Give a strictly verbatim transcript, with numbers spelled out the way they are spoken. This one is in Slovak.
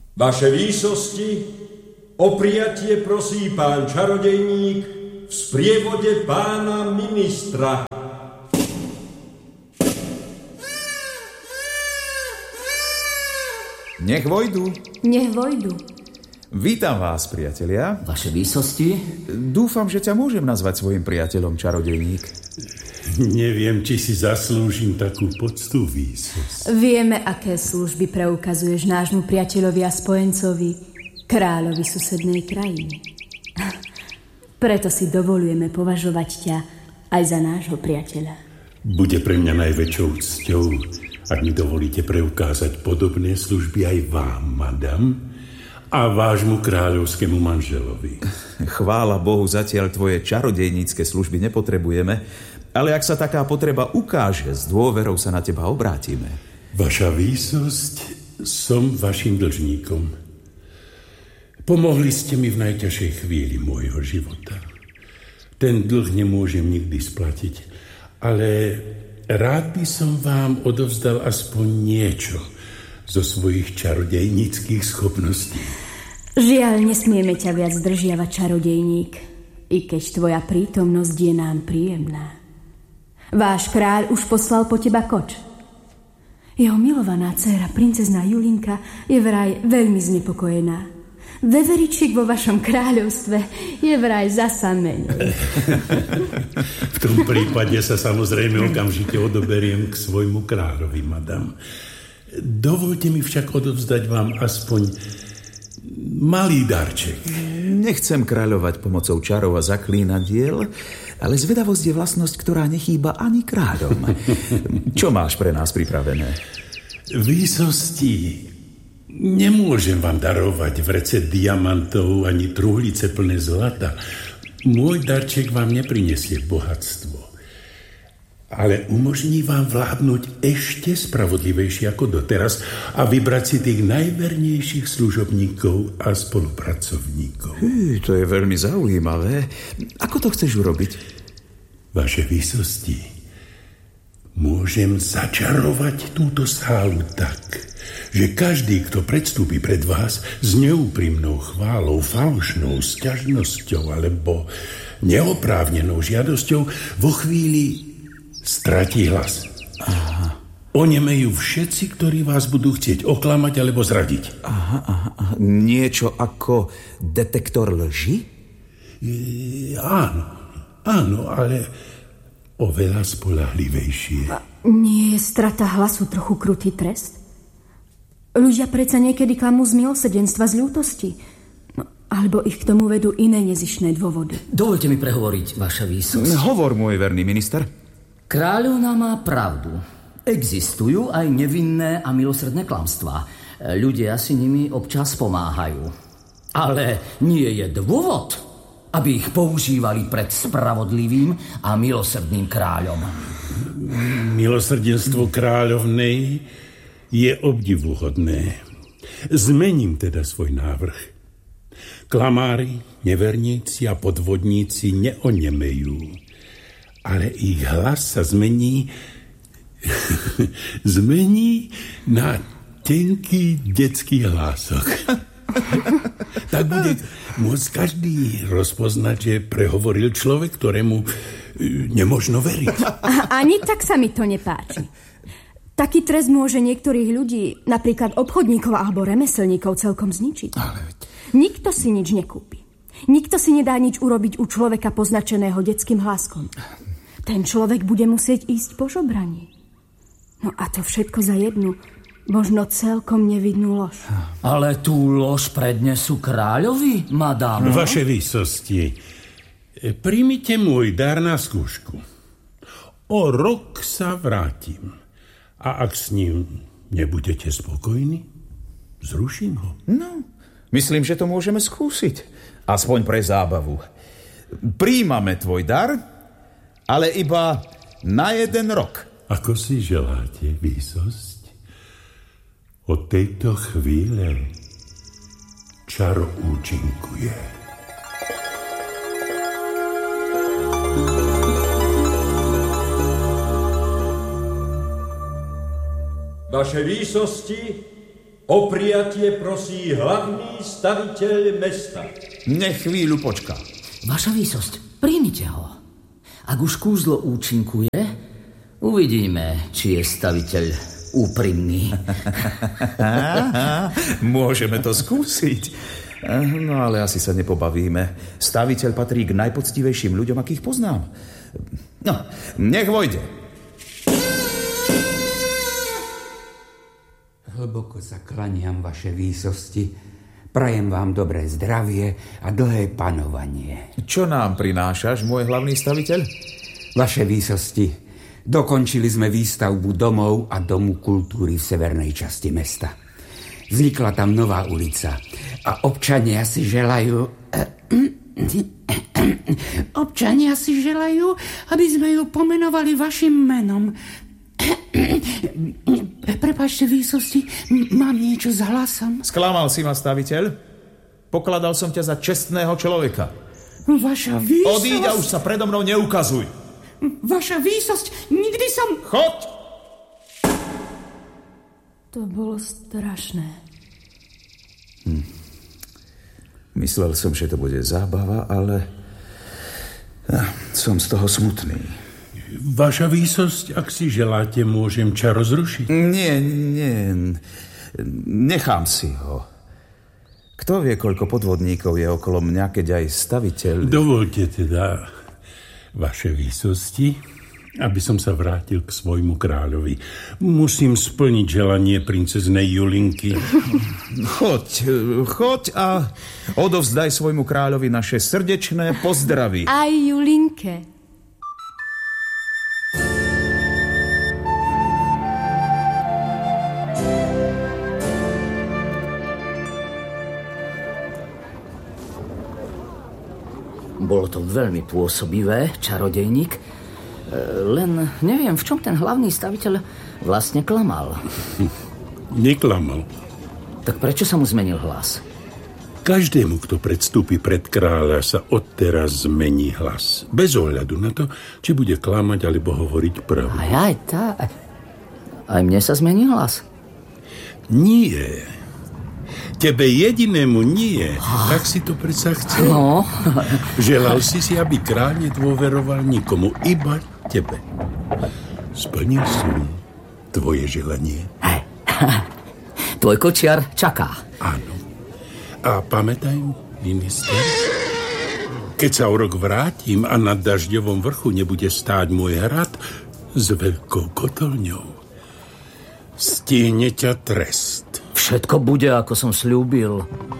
Vaše výsosti, o prijatie prosí pán čarodejník v sprievode pána ministra. Nech vojdu. Nech vojdu. Vítam vás, priatelia. Vaše výsosti? Dúfam, že ťa môžem nazvať svojim priateľom, čarodejník. Neviem, či si zaslúžim takú poctu, výsosť. Vieme, aké služby preukazuješ nášmu priateľovi a spojencovi, kráľovi susednej krajiny. Preto si dovolujeme považovať ťa aj za nášho priateľa. Bude pre mňa najväčšou cťou, ak mi dovolíte preukázať podobné služby aj vám, madam, a vášmu kráľovskému manželovi. Chvála Bohu, zatiaľ tvoje čarodejnícke služby nepotrebujeme, ale ak sa taká potreba ukáže, s dôverou sa na teba obrátime. Vaša výsosť, som vašim dlžníkom. Pomohli ste mi v najťažšej chvíli môjho života. Ten dlh nemôžem nikdy splatiť, ale rád by som vám odovzdal aspoň niečo zo svojich čarodejníckých schopností. Žiaľ, nesmieme ťa viac zdržiavať, čarodejník, i keď tvoja prítomnosť je nám príjemná. Váš kráľ už poslal po teba koč. Jeho milovaná dcéra, princezná Julinka, je vraj veľmi znepokojená. Veveričík vo vašom kráľovstve je vraj zasa menej. V tom prípade sa samozrejme okamžite odoberiem k svojmu kráľovi, madam. Dovolte mi však odovzdať vám aspoň malý darček. Nechcem kráľovať pomocou čarov a zaklínadiel, ale zvedavosť je vlastnosť, ktorá nechýba ani kráľom. Čo máš pre nás pripravené? Výsosti, nemôžem vám darovať vrece diamantov ani truhlice plné zlata. Môj darček vám neprinesie bohatstvo, ale umožní vám vládnuť ešte spravodlivejšie ako doteraz a vybrať si tých najvernejších služobníkov a spolupracovníkov. Hý, to je veľmi zaujímavé. Ako to chceš urobiť? Vaše výsosti, môžem začarovať túto sálu tak, že každý, kto predstúpi pred vás s neúprimnou chválou, falošnou sťažnosťou alebo neoprávnenou žiadosťou, vo chvíli stratí hlas. Aha. Onemejú všetci, ktorí vás budú chcieť oklamať alebo zradiť. Aha, aha, aha. Niečo ako detektor lži? E, áno, áno, ale oveľa spoľahlivejšie. A nie je strata hlasu trochu krutý trest? Ľudia predsa niekedy klamú z milosrdenstva, z ľútosti. No, alebo ich k tomu vedú iné nezištné dôvody. Dovolte mi prehovoriť, vaša výsosť. Hovor, môj verný minister. Kráľovna má pravdu. Existujú aj nevinné a milosrdné klamstvá. Ľudia si nimi občas pomáhajú. Ale nie je dôvod, aby ich používali pred spravodlivým a milosrdným kráľom. Milosrdenstvo kráľovnej je obdivuhodné. Zmením teda svoj návrh. Klamári, neverníci a podvodníci neonemejú, ale ich hlas sa zmení zmení na tenký detský hlások. Tak bude môcť každý rozpoznať, že prehovoril človek, ktorému nemožno veriť. Ani tak sa mi to nepáči. Taký trest môže niektorých ľudí, napríklad obchodníkov alebo remeselníkov, celkom zničiť. Ale... Nikto si nič nekúpi. Nikto si nedá nič urobiť u človeka poznačeného detským hláskom. Ten človek bude musieť ísť po žobraní. No a to všetko za jednu, možno celkom nevidnú lož. Ale tú lož prednesú kráľovi, madám. Vaše výsosti, príjmite môj dar na skúšku. O rok sa vrátim. A ak s ním nebudete spokojní, zruším ho. No, myslím, že to môžeme skúsiť. Aspoň pre zábavu. Príjmame tvoj dar, ale iba na jeden rok. Ako si želáte, výsosť? Od tejto chvíle čar účinkuje. Vaše výsosti, O prijatie prosí hlavný staviteľ mesta. Nech chvíľu počká. Vaša výsosť, príjmite ho. Ak už kúzlo účinkuje, uvidíme, či je staviteľ úprimný. Môžeme to skúsiť. No ale asi sa nepobavíme. Staviteľ patrí k najpoctivejším ľuďom, akých poznám. No, nech vojde. Hlboko sa klaniam, vaše výsosti. Prajem vám dobré zdravie a dlhé panovanie. Čo nám prinášaš, môj hlavný staviteľ? Vaše výsosti, dokončili sme výstavbu domov a domu kultúry v severnej časti mesta. Vznikla tam nová ulica a občania si želajú... Občania si želajú, aby sme ju pomenovali vašim menom. Prepáčte, výsosti, mám niečo s hlasom. Sklamal si ma, staviteľ. Pokladal som ťa za čestného človeka. Vaša výsosť... Odíď a už sa predo mnou neukazuj. Vaša výsosť, nikdy som... Choď! To bolo strašné. Hm. Myslel som, že to bude zábava, ale... Ja, som z toho smutný. Vaša výsosť, ak si želáte, môžem čaro zrušiť? Nie, nie. Nechám si ho. Kto vie, koľko podvodníkov je okolo mňa, keď aj staviteľ... Dovolte teda, vaše výsosti, aby som sa vrátil k svojmu kráľovi. Musím splniť želanie princeznej Julinky. Choď, choď a odovzdaj svojmu kráľovi naše srdečné pozdravy. Aj Julinke. Bolo to veľmi pôsobivé, čarodejník. Len neviem, v čom ten hlavný staviteľ vlastne klamal. Neklamal. Tak prečo sa mu zmenil hlas? Každému, kto predstúpi pred kráľa, sa odteraz zmení hlas. Bez ohľadu na to, či bude klamať alebo hovoriť pravdu. Aj, aj, tá. Aj mne sa zmenil hlas? Nie. Tebe jedinému nie. Tak si to predsa chcel. No. Želal si si, aby kráľ nedôveroval nikomu, iba tebe. Splnil som tvoje želanie. Hej. Tvoj kočiar čaká. Áno. A pamätaj, minister, keď sa o rok vrátim a na Dažďovom vrchu nebude stáť môj hrad s veľkou kotolňou, stihne ťa trest. Všetko bude, ako som sľúbil.